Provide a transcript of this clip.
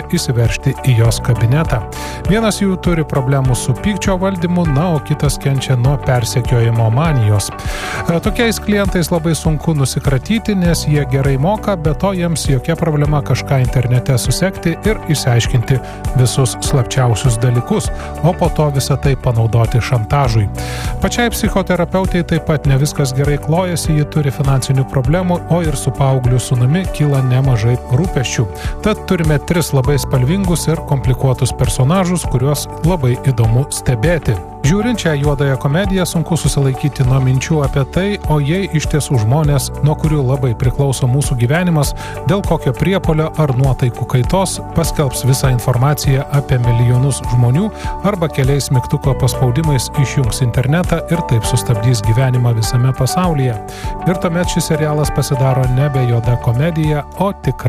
įsiveržti į jos kabinetą. Vienas jų turi problemų su pykčio valdymu, na, o kitas kenčia nuo persekiojimo manijos. Tokiais klientais labai sunku nusikratyti, nes jie gerai moka, bet to jiems jokia problema kažką internete susekti ir išsiaiškinti visus slapčiausius dalykus, o po to visą tai panaudoti šantažui. Pačiai psichoterapeutei taip pat ne viskas gerai klojasi, ji turi finansinių problemų, o ir su paaugliu sūnumi kyla nemažai rūpesčių. Tad turime 3 labai spalvingus ir komplikuotus personažus, kuriuos labai įdomu stebėti. Žiūrint šią juodąją komediją, sunku susilaikyti nuo minčių apie tai, o jei iš tiesų žmonės, nuo kurių labai priklauso mūsų gyvenimas, dėl kokio priepuolio ar nuotaikų kaitos paskelbs visą informaciją apie milijonus žmonių arba keliais mygtuko paspaudimais išjungs internetą ir taip sustabdys gyvenimą visame pasaulyje. Ir tuomet šis serialas pasidaro nebe juoda komedija, o tikra